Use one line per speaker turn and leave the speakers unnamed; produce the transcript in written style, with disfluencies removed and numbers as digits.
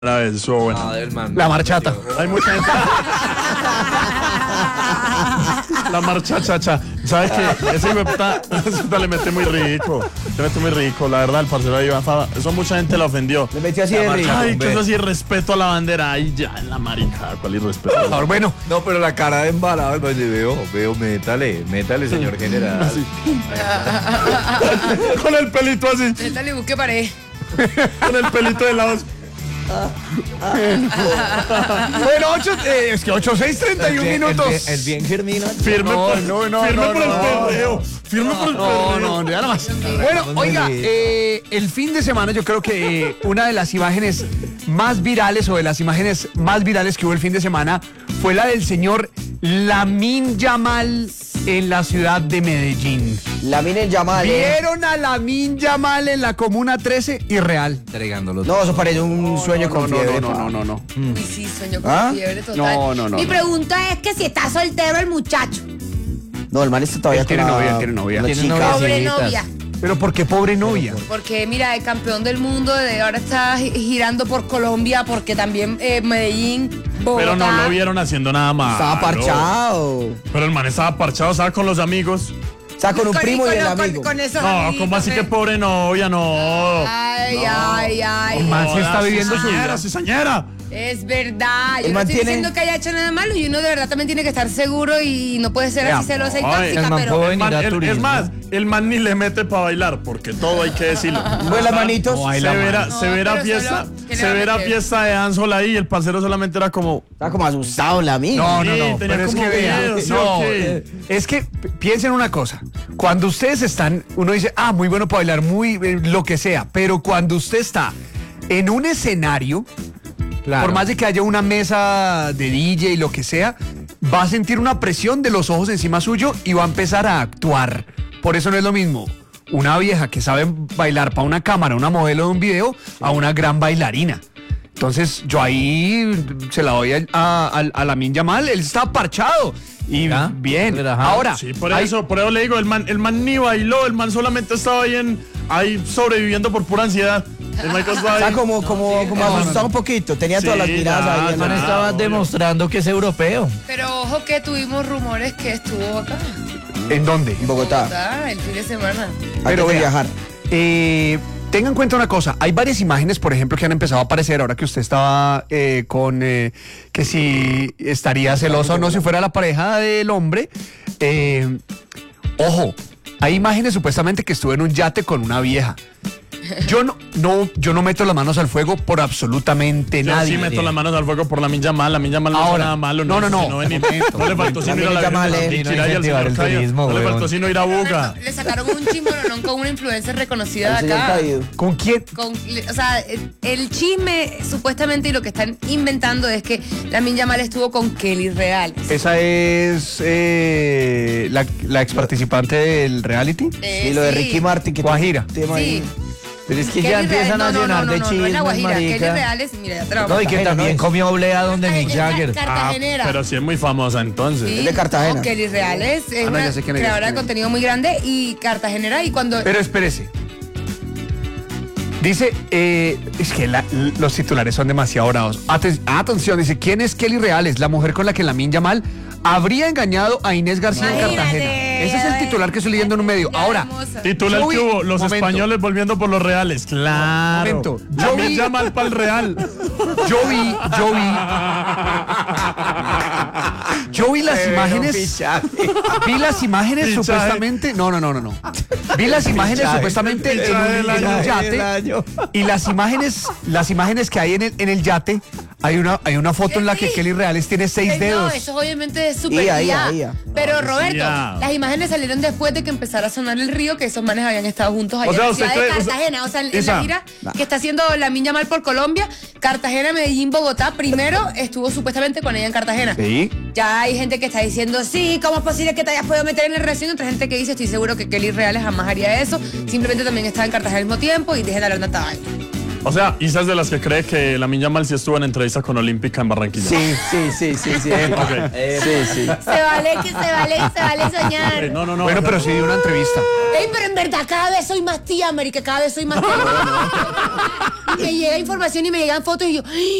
Una vez, estuvo bueno.
La marchata.
Hay mucha gente. La marcha chacha. ¿Sabes qué? Ese hijueputa le mete muy rico. Le mete muy rico, la verdad, el parcero de Iván Fava. Eso mucha gente lo ofendió.
Le metió así de rico.
Ay, que eso así respeto a la bandera. Ay, ya, en la marica. ¿Cuál irrespeto?
Ahora, bueno.
No, pero la cara de embalado, veo, métale, señor general.
Con el pelito así.
Dale, busque pared.
Con el pelito de lados.
Bueno, 8:06:31 minutos.
El bien germina.
Firme por el perreo. Firme por el perreo.
No, ya nada más. Bueno, oiga, el fin de semana yo creo que una de las imágenes más virales o de las imágenes más virales que hubo el fin de semana fue la del señor Lamine Yamal en la ciudad de Medellín.
Lamine Yamal.
¿Vieron a Lamine Yamal en la Comuna 13? Irreal.
Entregándolo.
No, eso parece un sueño con fiebre.
No.
Uy, sí, sueño con fiebre total.
No.
Mi pregunta es que si está soltero el muchacho.
No, el man está todavía
Él tiene
con
novia, tiene novia.
una
Tiene
chica.
novia.
Pobre
Noviecitas.
novia.
Pero ¿por qué pobre novia?
Porque mira, el campeón del mundo de ahora está girando por Colombia, porque también Medellín, Bogotá.
Pero no lo vieron haciendo nada más.
Estaba parchado.
Pero el man estaba parchado, estaba con los amigos.
Estaba con un primo y el amigo.
Con esos
No,
amiguitos,
¿cómo así que pobre novia? No.
Ay.
El man se está viviendo su vida.
cizañera.
Es verdad. Yo
El
no
man
estoy
tiene-
diciendo que haya hecho nada malo y uno de verdad también tiene que estar seguro y no puede ser así celosa y
Ay,
tóxica,
el man
pero...
puede
El man-
venir a
es
turismo.
más, el man ni le mete para bailar, porque todo hay que decirlo.
Pues las manitos.
No, baila
Severa,
No,
severa
pero
fiesta,
solo- ¿qué le
severa
va a meter?
fiesta de Ansel ahí, el parcero solamente era como...
Estaba como asustado Lamine.
No,
Sí, tenía
pero es
como
que vea,
miedo, sí,
no,
ok.
es que piensen una cosa, cuando ustedes están, uno dice, muy bueno para bailar, muy, lo que sea, pero cuando usted está en un escenario,
Claro.
por más de que haya una mesa de DJ y lo que sea, va a sentir una presión de los ojos encima suyo y va a empezar a actuar. Por eso no es lo mismo una vieja que sabe bailar para una cámara, una modelo de un video, a una gran bailarina. Entonces, yo ahí se la doy a Lamine Yamal, él está parchado. Y
¿Ya?
bien.
Relajado.
Ahora,
Sí, por eso le digo, el man ni bailó, el man solamente estaba ahí sobreviviendo por pura ansiedad. El Michael estaba
Estaba
ahí.
como asustado un poquito. Tenía todas las
Sí,
miradas
ya,
ahí.
El man
ya.
estaba
obvio.
demostrando que es europeo.
Pero ojo que tuvimos rumores que estuvo acá.
¿en dónde?
En Bogotá.
El fin de semana.
Pero
vea,
viajar.
Tengan en cuenta una cosa, hay varias imágenes, por ejemplo, que han empezado a aparecer ahora que usted estaba con que si estaría celoso o no si fuera la pareja del hombre. Ojo, hay imágenes supuestamente que estuve en un yate con una vieja. Yo no meto las manos al fuego por absolutamente
Yo
nadie.
sí meto las manos al fuego por Lamine Yamal no hizo
Ahora,
nada malo.
no.
No le faltó sino ir a la
Lamine Yamal,
Virgen de
vino a
Chichirá y al
incentivar
señor
el
Cayo.
turismo,
No le
weón.
faltó sino ir a Buga.
Le sacaron un chismolonón con una influencer reconocida
El
de
señor
acá.
caído.
¿Con quién?
O sea, el chisme supuestamente y lo que están inventando es que Lamine Yamal estuvo con Kelly Real.
Esa es la ex participante del reality.
Y lo de Ricky Martin. Que
Guajira.
tema ahí.
Sí.
Pero es que
Kelly
ya empiezan
Real-
a llenar de
no es la
chismes,
Guajira. Kelly
marica.
Real es, mira, ya te la
No, y que
Cartagena,
también
¿no?
comió oblea donde Mick
Es
Jagger.
Cartagenera.
Pero sí es muy famosa entonces.
Sí,
Es de Cartagena.
no, Kelly Real es
no,
una
ya sé quién es,
creadora
ya sé
de
quién es.
contenido muy grande y cartagenera y cuando...
Pero espérese. Dice, es que los titulares son demasiado bravos. Atención, dice, ¿quién es Kelly Reales? La mujer con la que Lamine Yamal habría engañado a Inés García en
Imagínate,
Cartagena. Ese es el titular que estoy leyendo en un medio.
Ya,
Ahora,
hermosa.
Titular
Yo vi-
que hubo, los
momento.
españoles volviendo por los reales. Claro.
Momento. Yo
Lamine
vi-
Yamal para el Real.
yo vi las imágenes.
Fichaje.
Vi las imágenes
Fichaje.
supuestamente. No. Vi las imágenes
Fichaje.
supuestamente
Fichaje del
en un
año.
yate. Y las imágenes que hay en el yate, hay una foto en la que
Sí.
Kelly Reales tiene 6
No,
dedos.
eso obviamente es súper
Ia.
guía. Pero
No,
Roberto,
guía.
las imágenes salieron después de que empezara a sonar el río, que esos manes habían estado juntos allá
O sea,
en la
¿usted
ciudad de
cree-
Cartagena. O sea, en
Isa.
la gira que está haciendo Lamine Yamal por Colombia, Cartagena, Medellín, Bogotá, primero estuvo supuestamente con ella en Cartagena.
Sí.
Ya hay gente que está diciendo, sí, ¿cómo es posible que te hayas podido meter en el reacción? Otra gente que dice, estoy seguro que Kelly Reales jamás haría eso. Simplemente también estaba en Cartagena al mismo tiempo y dejen de hablar tanta vaina.
O sea, Isa es de las que cree que Lamine Yamal sí estuvo en entrevista con Olímpica en Barranquilla.
Sí. Sí.
Ok.
Sí.
Se vale soñar.
No.
Bueno, pero sí dio una entrevista.
Ey, pero en verdad cada vez soy más tía, marica, cada vez soy más tía. Me llega información y me llegan fotos y yo,